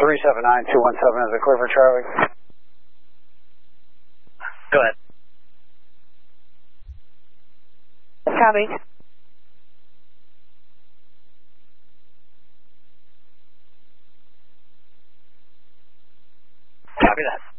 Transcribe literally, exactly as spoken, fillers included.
three seven nine two one seven, is it clear for Charlie? Go ahead. Copy. Copy that.